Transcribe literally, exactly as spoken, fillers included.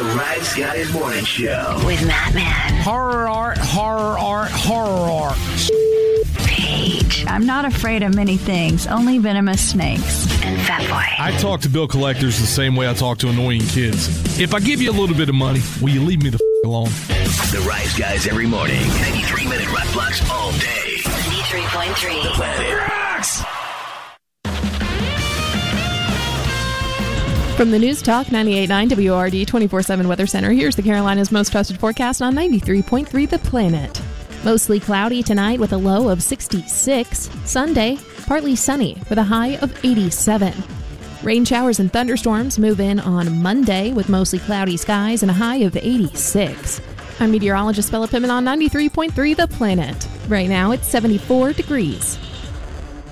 Rise Guys Morning Show. With Matt Man. Horror art, horror art, horror art. Paige. I'm not afraid of many things, only venomous snakes. And Fatboy. I talk to bill collectors the same way I talk to annoying kids. If I give you a little bit of money, will you leave me the f*** alone? The Rise Guys every morning. ninety-three minute rock blocks all day. ninety-three point three. The Planet rocks. From the News Talk ninety-eight point nine W O R D twenty-four seven Weather Center, here's the Carolinas' most trusted forecast on ninety-three point three The Planet. Mostly cloudy tonight with a low of sixty-six. Sunday, partly sunny with a high of eighty-seven. Rain showers and thunderstorms move in on Monday with mostly cloudy skies and a high of eighty-six. I'm meteorologist Bella Pittman on ninety-three point three The Planet. Right now it's seventy-four degrees.